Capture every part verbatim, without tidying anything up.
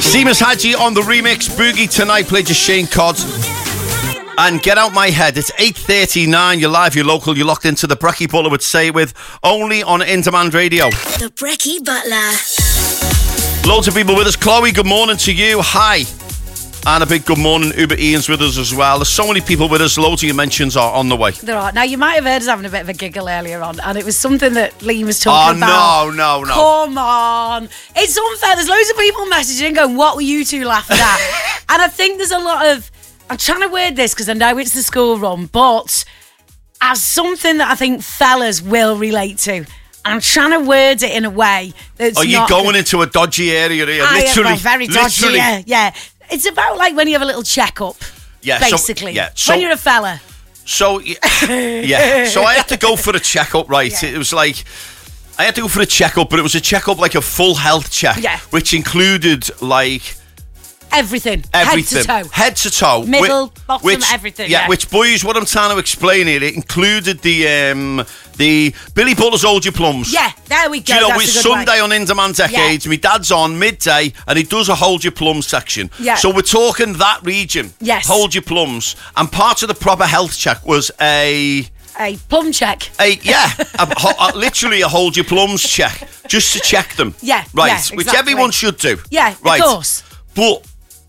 Seamus Hadji on the remix. Boogie tonight played just Shane Codd. And get out my head. It's eight thirty-nine. You're live, you're local, you're locked into the Brekkie Butler would say it with, only on In Demand Radio. The Brekkie Butler. Loads of people with us. Chloe, good morning to you. Hi. And a big good morning. Uber Ian's with us as well. There's so many people with us. Loads of your mentions are on the way. There are. Now, you might have heard us having a bit of a giggle earlier on, and it was something that Liam was talking oh, about. Oh, no, no, no. Come on. It's unfair. There's loads of people messaging going, what were you two laughing at? And I think there's a lot of... I'm trying to word this because I know it's the school run, but as something that I think fellas will relate to. And I'm trying to word it in a way that's Are you not going into a dodgy area here? I literally. am very dodgy, literally. yeah, yeah. It's about like when you have a little check-up, yeah, basically. So, yeah, so, when you're a fella. So, yeah. So I had to go for a check-up, right? Yeah. It was like... I had to go for a check-up, but it was a check-up like a full health check. Yeah. Which included like... Everything. Everything. Head to toe. Head to toe. Middle, which, bottom, which, everything. Yeah, yeah, which, boys, what I'm trying to explain here, it included the um, the Billy Butler's Hold Your Plums. Yeah, there we go. Do you know, That's it's a good Sunday way. on In Demand Decades. Yeah. My dad's on midday, and he does a Hold Your Plums section. Yeah. So we're talking that region. Yes. Hold Your Plums. And part of the proper health check was a... A plum check. A, yeah, a, a, literally a Hold Your Plums check. Just to check them. Yeah, Right, yeah, exactly. which everyone should do. Yeah, right. of course. But...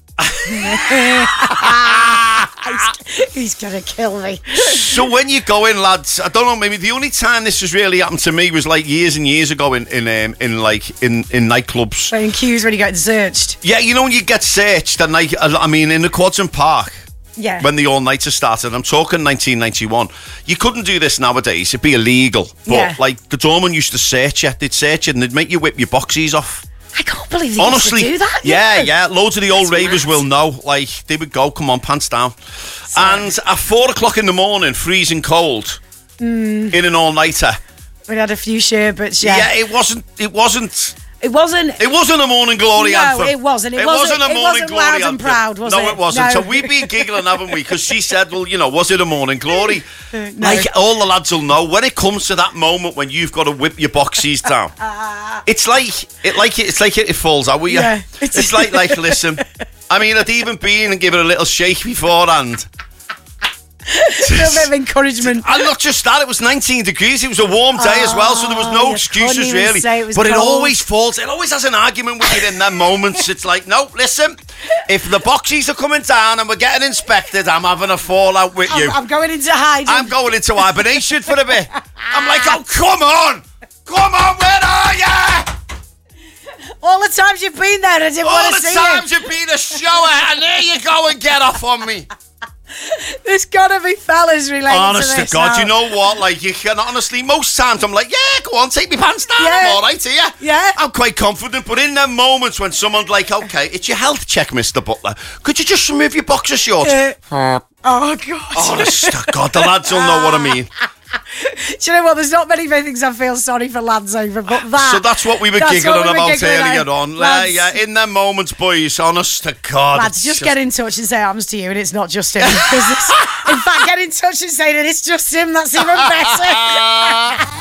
he's, he's gonna kill me. So when you go in, lads, I don't know, maybe the only time this has really happened to me was like years and years ago in in um, in like in, in nightclubs. Wearing queues when you get searched. Yeah, you know when you get searched and like I mean in the Quadrant Park. Yeah. When the all-nighter started, I'm talking nineteen ninety-one. You couldn't do this nowadays; it'd be illegal. But yeah. like the doorman used to search you, they'd search you and they'd make you whip your boxies off. I can't believe they Honestly, used to do that. Yeah, yeah. Loads of the old That's ravers mad. will know. Like, they would go, come on, pants down. So. And at four o'clock in the morning, freezing cold, mm. in an all-nighter. We had a few sherbets, yeah. Yeah, it wasn't, it wasn't... It wasn't... It wasn't a Morning Glory no, anthem. No, it wasn't. It, it wasn't, wasn't a it Morning wasn't Glory loud anthem. and proud, was no, it? No, it wasn't. No. So we've been giggling, haven't we? Because she said, well, you know, was it a Morning Glory? no. Like, all the lads will know, when it comes to that moment when you've got to whip your boxies down, it's like, it like it, it's like it, it falls out with you. Yeah, it's, it's like, like, listen, I mean, I'd even been and give it a little shake beforehand. A little bit of encouragement. And not just that, it was nineteen degrees. It was a warm day oh, as well, so there was no excuses really. It but cold. It always falls. It always has an argument with you in them moments. It's like, no, listen, if the boxies are coming down and we're getting inspected, I'm having a fallout with you. I'm, I'm going into hiding. I'm going into hibernation for a bit. I'm like, oh, come on. Come on, where are you? All the times you've been there, I didn't want to see you. All the times you've been a shower, and there you go and get off on me. There's gotta be fellas related Honest to this. to God, now. you know what? Like, you can honestly, most times I'm like, yeah, go on, take me pants down. Yeah. I'm all right here. Yeah. I'm quite confident, but in them moments when someone's like, okay, it's your health check, Mister Butler. Could you just remove your boxer shorts? Uh, oh, God. Honest to God, the lads will know what I mean. Do you know what? There's not many things I feel sorry for lads over, but that. So that's what we were that's giggling what we were about giggling earlier at. on. Lads, uh, yeah, in them moments, boys, honest to God. Lads, just, just get in touch and say it happens to you and it's not just him. In fact, get in touch and say that it's just him. That's even better.